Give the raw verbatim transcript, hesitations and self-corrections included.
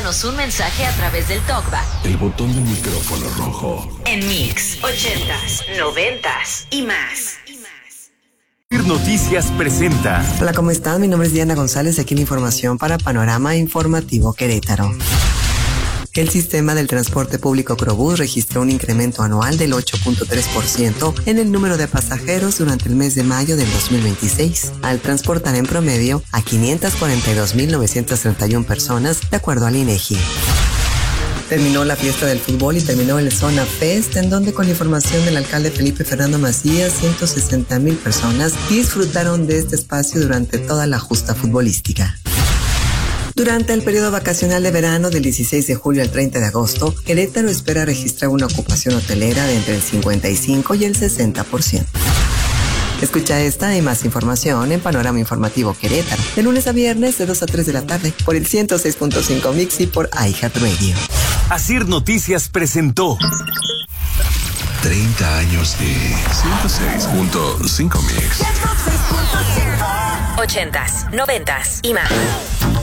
Déjanos un mensaje a través del TalkBack. El botón del micrófono rojo. En Mix, ochentas, noventas y más. Noticias presenta. Hola, ¿cómo están? Mi nombre es Diana González, aquí en información para Panorama Informativo Querétaro. El sistema del transporte público Crobús registró un incremento anual del ocho punto tres por ciento en el número de pasajeros durante el mes de mayo del dos mil veintiséis, al transportar en promedio a quinientas cuarenta y dos mil novecientas treinta y una personas, de acuerdo al INEGI. Terminó la fiesta del fútbol y terminó el Zona Fest, en donde, con información del alcalde Felipe Fernando Macías, ciento sesenta mil personas disfrutaron de este espacio durante toda la justa futbolística. Durante el periodo vacacional de verano del dieciséis de julio al treinta de agosto, Querétaro espera registrar una ocupación hotelera de entre el cincuenta y cinco y el sesenta por ciento. Escucha esta y más información en Panorama Informativo Querétaro, de lunes a viernes de dos a tres de la tarde, por el ciento seis punto cinco Mix y por iHeartRadio. Asir Noticias presentó treinta años de ciento seis punto cinco Mix. Ochentas, noventas y más.